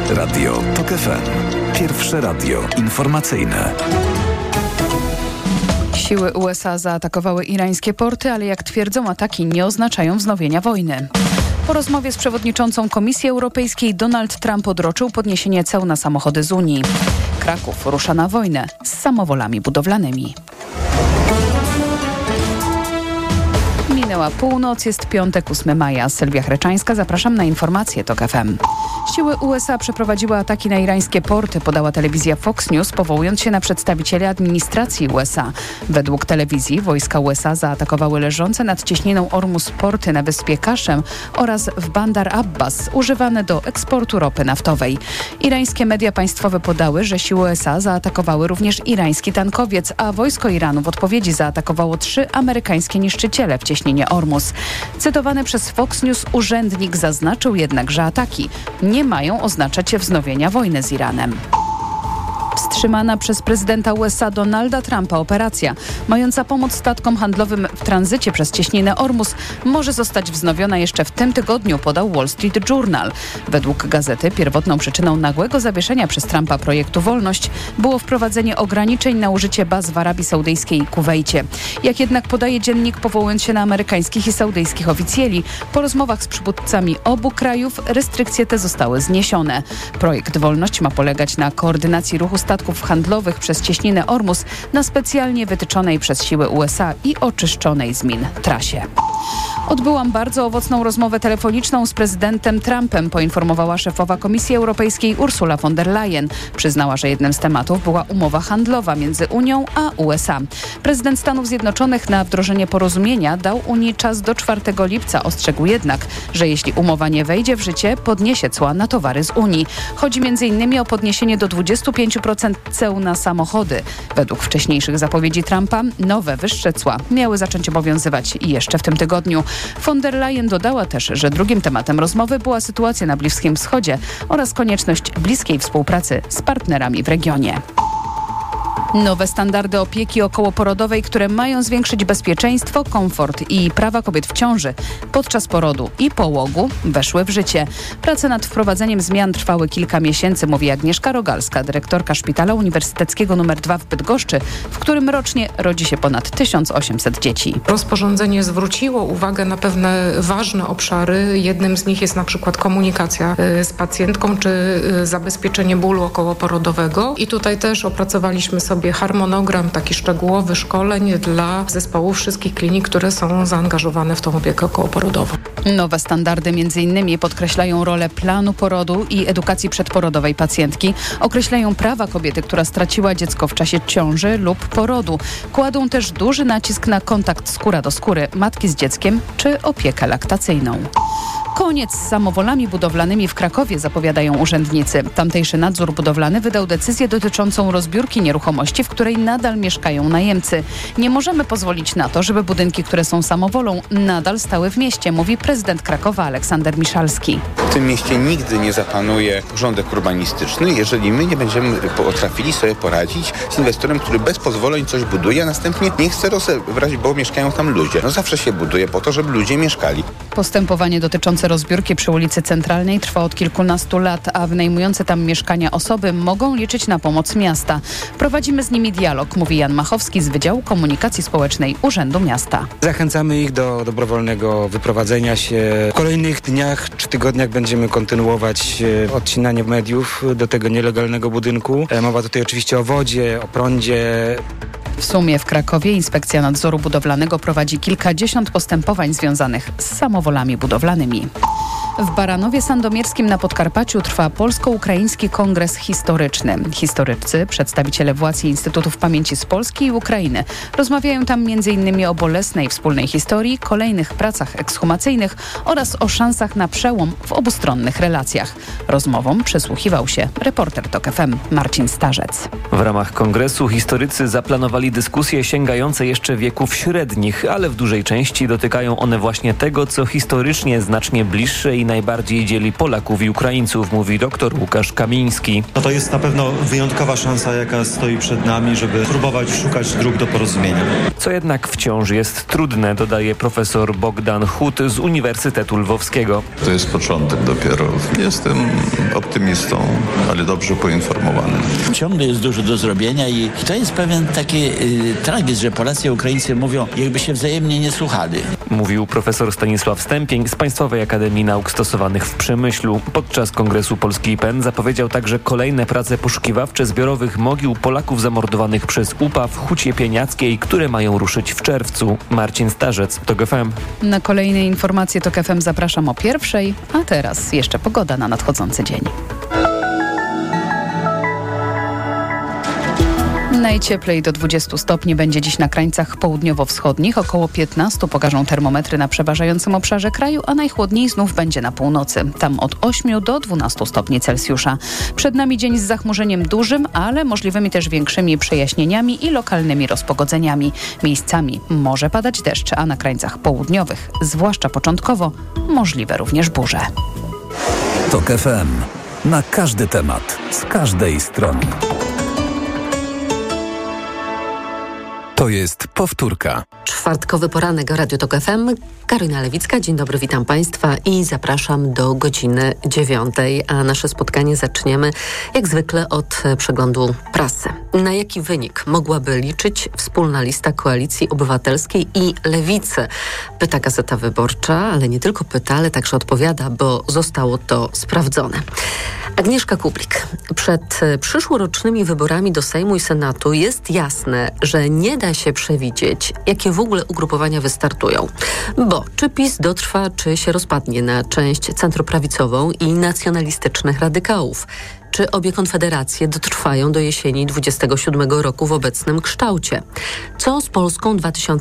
Radio TOK FM. Pierwsze radio informacyjne. Siły USA zaatakowały irańskie porty, ale jak twierdzą, ataki nie oznaczają wznowienia wojny. Po rozmowie z przewodniczącą Komisji Europejskiej Donald Trump odroczył podniesienie ceł na samochody z Unii. Kraków rusza na wojnę z samowolami budowlanymi. Minęła północ, jest piątek, 8 maja. Sylwia Chreczańska, zapraszam na informacje TOK FM. Siły USA przeprowadziły ataki na irańskie porty, podała telewizja Fox News, powołując się na przedstawicieli administracji USA. Według telewizji wojska USA zaatakowały leżące nad cieśniną Ormus porty na wyspie Kaszem oraz w Bandar Abbas, używane do eksportu ropy naftowej. Irańskie media państwowe podały, że siły USA zaatakowały również irański tankowiec, a wojsko Iranu w odpowiedzi zaatakowało 3 amerykańskie niszczyciele w cieśninie Ormus. Cytowany przez Fox News urzędnik zaznaczył jednak, że ataki nie mają oznaczać wznowienia wojny z Iranem. Wstrzymana przez prezydenta USA Donalda Trumpa operacja mająca pomóc statkom handlowym w tranzycie przez cieśninę Ormus może zostać wznowiona jeszcze w tym tygodniu, podał Wall Street Journal. Według gazety pierwotną przyczyną nagłego zawieszenia przez Trumpa projektu Wolność było wprowadzenie ograniczeń na użycie baz w Arabii Saudyjskiej i Kuwejcie. Jak jednak podaje dziennik, powołując się na amerykańskich i saudyjskich oficjeli, po rozmowach z przywódcami obu krajów restrykcje te zostały zniesione. Projekt Wolność ma polegać na koordynacji ruchu statków handlowych przez cieśninę Ormus na specjalnie wytyczonej przez siły USA i oczyszczonej z min trasie. Odbyłam bardzo owocną rozmowę telefoniczną z prezydentem Trumpem, poinformowała szefowa Komisji Europejskiej Ursula von der Leyen. Przyznała, że jednym z tematów była umowa handlowa między Unią a USA. Prezydent Stanów Zjednoczonych na wdrożenie porozumienia dał Unii czas do 4 lipca. Ostrzegł jednak, że jeśli umowa nie wejdzie w życie, podniesie cła na towary z Unii. Chodzi m.in. o podniesienie do 25% ceł na samochody. Według wcześniejszych zapowiedzi Trumpa nowe, wyższe cła miały zacząć obowiązywać jeszcze w tym tygodniu. Von der Leyen dodała też, że drugim tematem rozmowy była sytuacja na Bliskim Wschodzie oraz konieczność bliskiej współpracy z partnerami w regionie. Nowe standardy opieki okołoporodowej, które mają zwiększyć bezpieczeństwo, komfort i prawa kobiet w ciąży podczas porodu i połogu weszły w życie. Prace nad wprowadzeniem zmian trwały kilka miesięcy, mówi Agnieszka Rogalska, dyrektorka Szpitala Uniwersyteckiego nr 2 w Bydgoszczy, w którym rocznie rodzi się ponad 1800 dzieci. Rozporządzenie zwróciło uwagę na pewne ważne obszary. Jednym z nich jest na przykład komunikacja z pacjentką czy zabezpieczenie bólu okołoporodowego. I tutaj też opracowaliśmy sobie harmonogram taki szczegółowy szkoleń dla zespołów wszystkich klinik, które są zaangażowane w tą opiekę okołoporodową. Nowe standardy m.in. podkreślają rolę planu porodu i edukacji przedporodowej pacjentki, określają prawa kobiety, która straciła dziecko w czasie ciąży lub porodu. Kładą też duży nacisk na kontakt skóra do skóry matki z dzieckiem czy opiekę laktacyjną. Koniec z samowolami budowlanymi w Krakowie, zapowiadają urzędnicy. Tamtejszy nadzór budowlany wydał decyzję dotyczącą rozbiórki nieruchomości, w której nadal mieszkają najemcy. Nie możemy pozwolić na to, żeby budynki, które są samowolą, nadal stały w mieście, mówi prezydent Krakowa Aleksander Miszalski. W tym mieście nigdy nie zapanuje porządek urbanistyczny, jeżeli my nie będziemy potrafili sobie poradzić z inwestorem, który bez pozwoleń coś buduje, a następnie nie chce rozebrać, bo mieszkają tam ludzie. No zawsze się buduje po to, żeby ludzie mieszkali. Postępowanie dotyczące rozbiórki przy ulicy Centralnej trwa od kilkunastu lat, a wynajmujące tam mieszkania osoby mogą liczyć na pomoc miasta. Prowadzimy z nimi dialog, mówi Jan Machowski z Wydziału Komunikacji Społecznej Urzędu Miasta. Zachęcamy ich do dobrowolnego wyprowadzenia się. W kolejnych dniach czy tygodniach będziemy kontynuować odcinanie mediów do tego nielegalnego budynku. Mowa tutaj oczywiście o wodzie, o prądzie. W sumie w Krakowie Inspekcja Nadzoru Budowlanego prowadzi kilkadziesiąt postępowań związanych z samowolami budowlanymi. W Baranowie Sandomierskim na Podkarpaciu trwa Polsko-Ukraiński Kongres Historyczny. Historycy, przedstawiciele władz i instytutów pamięci z Polski i Ukrainy rozmawiają tam m.in. o bolesnej wspólnej historii, kolejnych pracach ekshumacyjnych oraz o szansach na przełom w obustronnych relacjach. Rozmowom przysłuchiwał się reporter TOK FM Marcin Starzec. W ramach kongresu historycy zaplanowali dyskusje sięgające jeszcze wieków średnich, ale w dużej części dotykają one właśnie tego, co historycznie znacznie bliższe i najbardziej dzieli Polaków i Ukraińców, mówi dr Łukasz Kamiński. No to jest na pewno wyjątkowa szansa, jaka stoi przed nami, żeby próbować szukać dróg do porozumienia. Co jednak wciąż jest trudne, dodaje profesor Bogdan Hut z Uniwersytetu Lwowskiego. To jest początek dopiero. Jestem optymistą, ale dobrze poinformowanym. Ciągle jest dużo do zrobienia i to jest pewien taki tragizm, że Polacy i Ukraińcy mówią, jakby się wzajemnie nie słuchali. Mówił profesor Stanisław Stępień z Państwowej Akademii Nauk Stosowanych w Przemyślu. Podczas Kongresu Polski IPN zapowiedział także kolejne prace poszukiwawcze zbiorowych mogił Polaków zamordowanych przez UPA w Hucie Pieniackiej, które mają ruszyć w czerwcu. Marcin Starzec, TOK FM. Na kolejne informacje TOK FM zapraszam o 1:00, a teraz jeszcze pogoda na nadchodzący dzień. Najcieplej do 20 stopni będzie dziś na krańcach południowo-wschodnich, około 15 pokażą termometry na przeważającym obszarze kraju, a najchłodniej znów będzie na północy, tam od 8 do 12 stopni Celsjusza. Przed nami dzień z zachmurzeniem dużym, ale możliwymi też większymi przejaśnieniami i lokalnymi rozpogodzeniami. Miejscami może padać deszcz, a na krańcach południowych, zwłaszcza początkowo, możliwe również burze. TOK FM. Na każdy temat, z każdej strony. To jest powtórka. Czwartkowy poranek Radio TOK FM. Karolina Lewicka, dzień dobry, witam Państwa i zapraszam do godziny 9, a nasze spotkanie zaczniemy jak zwykle od przeglądu prasy. Na jaki wynik mogłaby liczyć wspólna lista Koalicji Obywatelskiej i Lewicy? Pyta Gazeta Wyborcza, ale nie tylko pyta, ale także odpowiada, bo zostało to sprawdzone. Agnieszka Kublik. Przed przyszłorocznymi wyborami do Sejmu i Senatu jest jasne, że nie da się przewidzieć, jakie w ogóle ugrupowania wystartują. Bo czy PiS dotrwa, czy się rozpadnie na część centroprawicową i nacjonalistycznych radykałów? Czy obie konfederacje dotrwają do jesieni 27 roku w obecnym kształcie? Co z Polską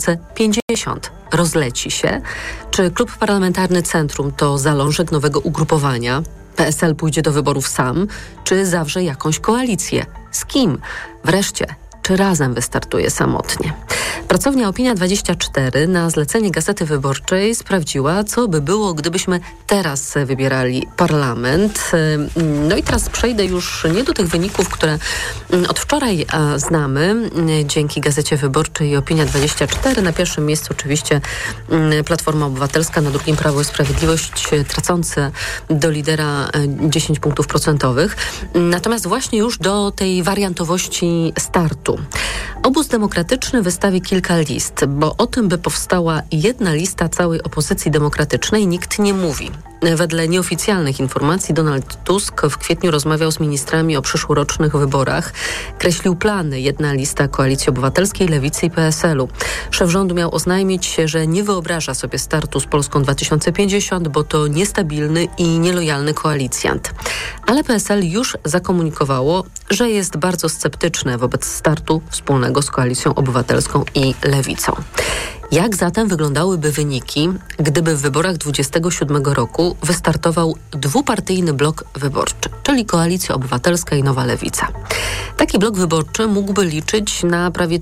2050? Rozleci się? Czy klub parlamentarny Centrum to zalążek nowego ugrupowania? PSL pójdzie do wyborów sam, czy zawrze jakąś koalicję? Z kim? Wreszcie, czy razem wystartuje samotnie? Pracownia Opinia24 na zlecenie Gazety Wyborczej sprawdziła, co by było, gdybyśmy teraz wybierali parlament. No i teraz przejdę już nie do tych wyników, które od wczoraj znamy dzięki Gazecie Wyborczej i Opinia24. Na pierwszym miejscu oczywiście Platforma Obywatelska, na drugim Prawo i Sprawiedliwość, tracące do lidera 10 punktów procentowych. Natomiast właśnie już do tej wariantowości startu. Obóz Demokratyczny wystawi kilka list, bo o tym, by powstała jedna lista całej opozycji demokratycznej, nikt nie mówi. Wedle nieoficjalnych informacji Donald Tusk w kwietniu rozmawiał z ministrami o przyszłorocznych wyborach. Kreślił plany, jedna lista Koalicji Obywatelskiej, Lewicy i PSL-u. Szef rządu miał oznajmić, że nie wyobraża sobie startu z Polską 2050, bo to niestabilny i nielojalny koalicjant. Ale PSL już zakomunikowało, że jest bardzo sceptyczne wobec startu wspólnego z Koalicją Obywatelską i Lewicą. Jak zatem wyglądałyby wyniki, gdyby w wyborach 27 roku wystartował dwupartyjny blok wyborczy, czyli Koalicja Obywatelska i Nowa Lewica? Taki blok wyborczy mógłby liczyć na prawie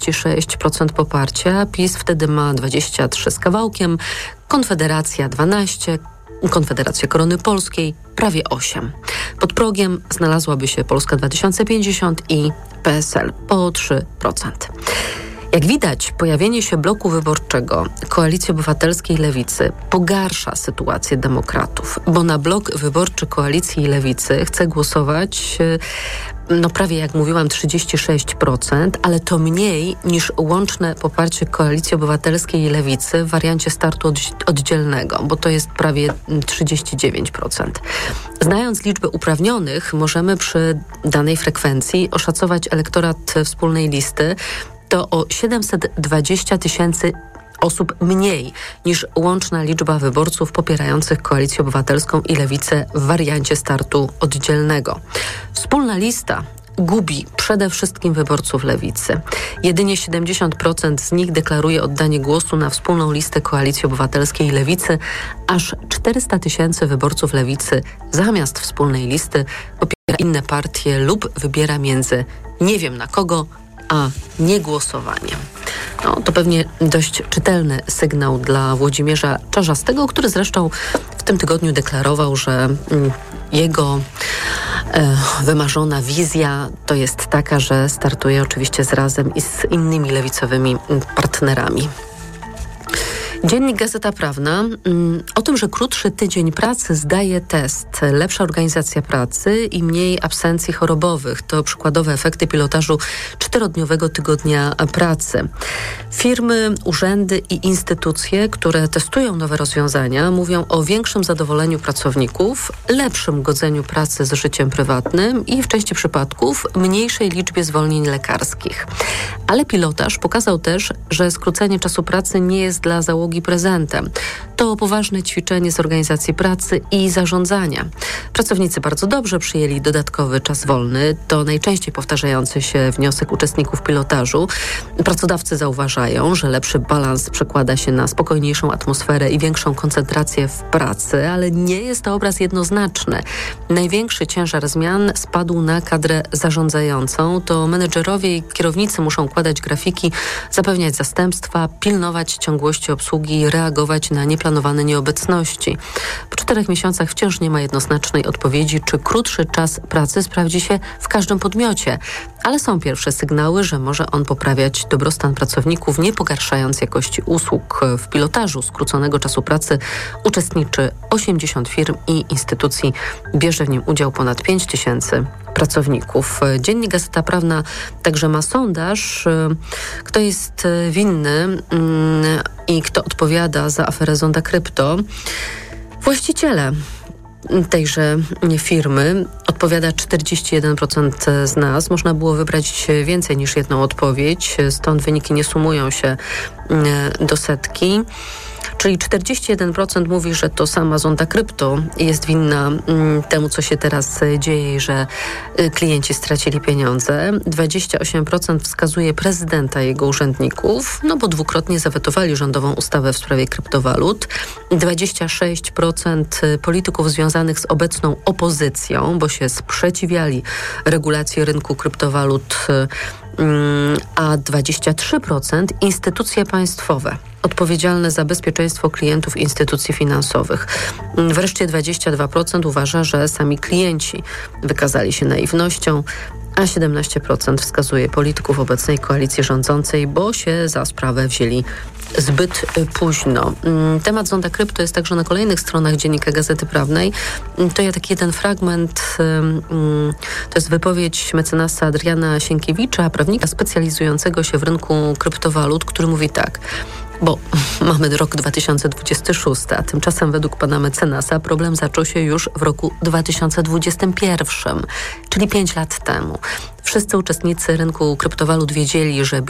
36% poparcia. PiS wtedy ma 23 z kawałkiem, Konfederacja 12%, Konfederacja Korony Polskiej prawie 8%. Pod progiem znalazłaby się Polska 2050 i PSL po 3%. Jak widać, pojawienie się bloku wyborczego Koalicji Obywatelskiej i Lewicy pogarsza sytuację demokratów, bo na blok wyborczy Koalicji i Lewicy chce głosować, prawie jak mówiłam, 36%, ale to mniej niż łączne poparcie Koalicji Obywatelskiej i Lewicy w wariancie startu oddzielnego, bo to jest prawie 39%. Znając liczbę uprawnionych, możemy przy danej frekwencji oszacować elektorat wspólnej listy to o 720 000 osób mniej niż łączna liczba wyborców popierających Koalicję Obywatelską i Lewicę w wariancie startu oddzielnego. Wspólna lista gubi przede wszystkim wyborców Lewicy. Jedynie 70% z nich deklaruje oddanie głosu na wspólną listę Koalicji Obywatelskiej i Lewicy. Aż 400 000 wyborców Lewicy zamiast wspólnej listy popiera inne partie lub wybiera między nie wiem na kogo, a niegłosowaniem. To pewnie dość czytelny sygnał dla Włodzimierza Czarzastego, który zresztą w tym tygodniu deklarował, że jego wymarzona wizja to jest taka, że startuje oczywiście z Razem i z innymi lewicowymi partnerami. Dziennik Gazeta Prawna o tym, że krótszy tydzień pracy zdaje test, lepsza organizacja pracy i mniej absencji chorobowych. To przykładowe efekty pilotażu 4-dniowego tygodnia pracy. Firmy, urzędy i instytucje, które testują nowe rozwiązania, mówią o większym zadowoleniu pracowników, lepszym godzeniu pracy z życiem prywatnym i w części przypadków mniejszej liczbie zwolnień lekarskich. Ale pilotaż pokazał też, że skrócenie czasu pracy nie jest dla załogi prezentem. To poważne ćwiczenie z organizacji pracy i zarządzania. Pracownicy bardzo dobrze przyjęli dodatkowy czas wolny. To najczęściej powtarzający się wniosek uczestników pilotażu. Pracodawcy zauważają, że lepszy balans przekłada się na spokojniejszą atmosferę i większą koncentrację w pracy, ale nie jest to obraz jednoznaczny. Największy ciężar zmian spadł na kadrę zarządzającą. To menedżerowie i kierownicy muszą układać grafiki, zapewniać zastępstwa, pilnować ciągłości obsługi i reagować na nieplanowane nieobecności. Po 4 miesiącach wciąż nie ma jednoznacznej odpowiedzi, czy krótszy czas pracy sprawdzi się w każdym podmiocie. Ale są pierwsze sygnały, że może on poprawiać dobrostan pracowników, nie pogarszając jakości usług. W pilotażu skróconego czasu pracy uczestniczy 80 firm i instytucji. Bierze w nim udział ponad 5 000 pracowników. Dziennik Gazeta Prawna także ma sondaż, kto jest winny i kto odpowiada za aferę Zonda Krypto. Właściciele tejże firmy odpowiada 41% z nas. Można było wybrać więcej niż jedną odpowiedź, stąd wyniki nie sumują się do setki. Czyli 41% mówi, że to sama Zonda Krypto jest winna temu, co się teraz dzieje i że klienci stracili pieniądze. 28% wskazuje prezydenta i jego urzędników, bo dwukrotnie zawetowali rządową ustawę w sprawie kryptowalut. 26% polityków związanych z obecną opozycją, bo się sprzeciwiali regulacji rynku kryptowalut, a 23% instytucje państwowe odpowiedzialne za bezpieczeństwo klientów instytucji finansowych. Wreszcie 22% uważa, że sami klienci wykazali się naiwnością, a 17% wskazuje polityków obecnej koalicji rządzącej, bo się za sprawę wzięli zbyt późno. Temat Zonda Krypto jest także na kolejnych stronach Dziennika Gazety Prawnej. To ja taki jeden fragment, to jest wypowiedź mecenasa Adriana Sienkiewicza, prawnika specjalizującego się w rynku kryptowalut, który mówi tak: bo mamy rok 2026, a tymczasem według pana mecenasa problem zaczął się już w roku 2021, czyli 5 lat temu. Wszyscy uczestnicy rynku kryptowalut wiedzieli, że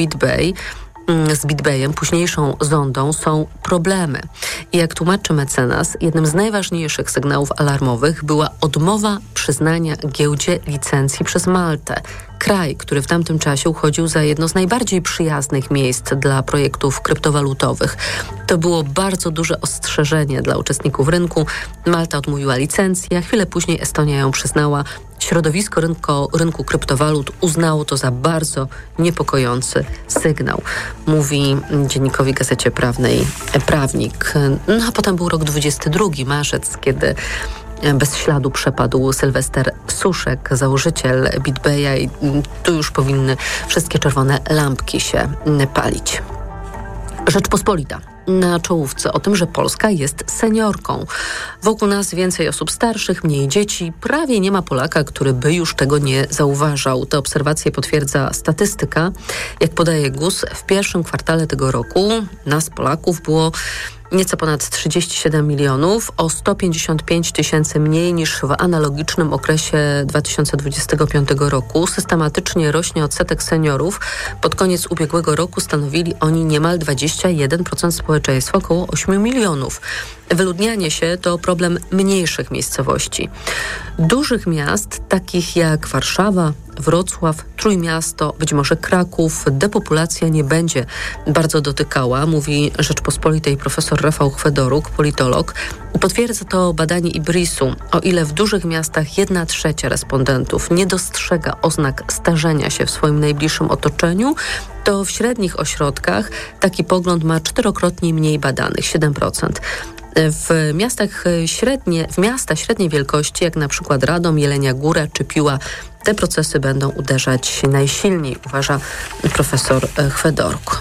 z BitBayem, późniejszą Zondą, są problemy. I jak tłumaczy mecenas, jednym z najważniejszych sygnałów alarmowych była odmowa przyznania giełdzie licencji przez Maltę. Kraj, który w tamtym czasie uchodził za jedno z najbardziej przyjaznych miejsc dla projektów kryptowalutowych. To było bardzo duże ostrzeżenie dla uczestników rynku. Malta odmówiła licencji, a chwilę później Estonia ją przyznała. Środowisko rynku kryptowalut uznało to za bardzo niepokojący sygnał, mówi dziennikowi Gazecie Prawnej prawnik. A potem był rok 22, marzec, kiedy bez śladu przepadł Sylwester Suszek, założyciel BitBaya, i tu już powinny wszystkie czerwone lampki się palić. Rzeczpospolita na czołówce o tym, że Polska jest seniorką. Wokół nas więcej osób starszych, mniej dzieci. Prawie nie ma Polaka, który by już tego nie zauważał. Te obserwacje potwierdza statystyka. Jak podaje GUS, w pierwszym kwartale tego roku nas, Polaków, było nieco ponad 37 milionów, o 155 000 mniej niż w analogicznym okresie 2025 roku. Systematycznie rośnie odsetek seniorów. Pod koniec ubiegłego roku stanowili oni niemal 21% społeczeństwa, około 8 milionów. Wyludnianie się to problem mniejszych miejscowości. Dużych miast, takich jak Warszawa, Wrocław, Trójmiasto, być może Kraków. Depopulacja nie będzie bardzo dotykała, mówi Rzeczpospolitej profesor Rafał Chwedoruk, politolog. Potwierdza to badanie IBRIS-u. O ile w dużych miastach 1/3 respondentów nie dostrzega oznak starzenia się w swoim najbliższym otoczeniu, to w średnich ośrodkach taki pogląd ma 4-krotnie mniej badanych, 7%. W miasta średniej wielkości, jak na przykład Radom, Jelenia Góra czy Piła, te procesy będą uderzać najsilniej, uważa profesor Chwedoruk.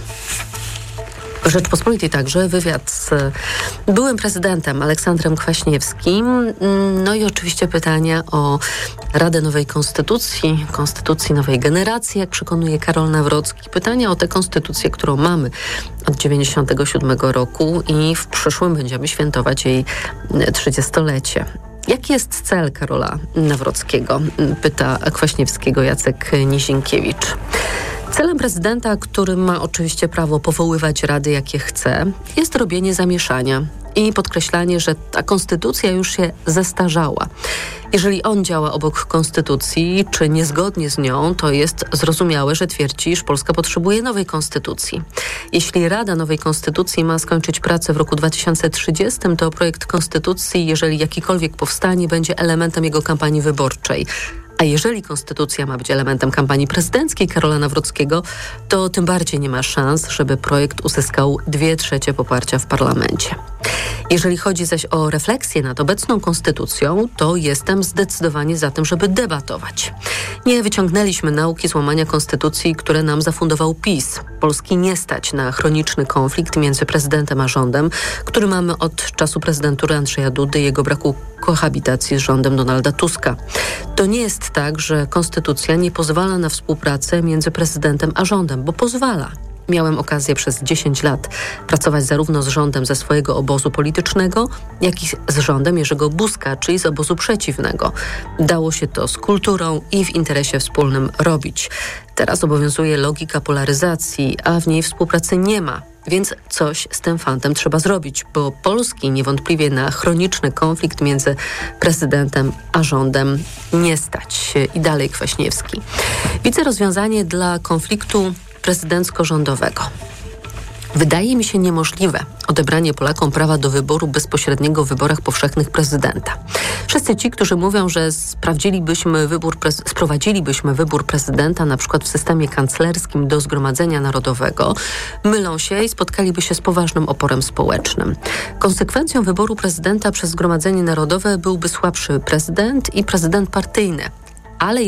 W Rzeczpospolitej także wywiad z byłym prezydentem Aleksandrem Kwaśniewskim. No i oczywiście pytania o Radę Nowej Konstytucji nowej generacji, jak przekonuje Karol Nawrocki. Pytania o tę konstytucję, którą mamy od 1997 roku i w przyszłym będziemy świętować jej 30-lecie. Jaki jest cel Karola Nawrockiego? Pyta Kwaśniewskiego Jacek Nizinkiewicz. Celem prezydenta, który ma oczywiście prawo powoływać rady jakie chce, jest robienie zamieszania i podkreślanie, że ta konstytucja już się zestarzała. Jeżeli on działa obok konstytucji, czy niezgodnie z nią, to jest zrozumiałe, że twierdzi, iż Polska potrzebuje nowej konstytucji. Jeśli Rada Nowej Konstytucji ma skończyć pracę w roku 2030, to projekt konstytucji, jeżeli jakikolwiek powstanie, będzie elementem jego kampanii wyborczej. A jeżeli konstytucja ma być elementem kampanii prezydenckiej Karola Nawrockiego, to tym bardziej nie ma szans, żeby projekt uzyskał 2/3 poparcia w parlamencie. Jeżeli chodzi zaś o refleksję nad obecną konstytucją, to jestem zdecydowanie za tym, żeby debatować. Nie wyciągnęliśmy nauki z łamania konstytucji, które nam zafundował PiS. Polski nie stać na chroniczny konflikt między prezydentem a rządem, który mamy od czasu prezydentury Andrzeja Dudy i jego braku kohabitacji z rządem Donalda Tuska. To nie jest tak, że konstytucja nie pozwala na współpracę między prezydentem a rządem, bo pozwala. Miałem okazję przez 10 lat pracować zarówno z rządem ze swojego obozu politycznego, jak i z rządem Jerzego Buzka, czyli z obozu przeciwnego. Dało się to z kulturą i w interesie wspólnym robić. Teraz obowiązuje logika polaryzacji, a w niej współpracy nie ma. Więc coś z tym fantem trzeba zrobić, bo Polski niewątpliwie na chroniczny konflikt między prezydentem a rządem nie stać. I dalej Kwaśniewski. Widzę rozwiązanie dla konfliktu prezydencko-rządowego. Wydaje mi się niemożliwe odebranie Polakom prawa do wyboru bezpośredniego w wyborach powszechnych prezydenta. Wszyscy ci, którzy mówią, że sprowadzilibyśmy wybór prezydenta na przykład w systemie kanclerskim do Zgromadzenia Narodowego, mylą się i spotkaliby się z poważnym oporem społecznym. Konsekwencją wyboru prezydenta przez Zgromadzenie Narodowe byłby słabszy prezydent i prezydent partyjny. Ale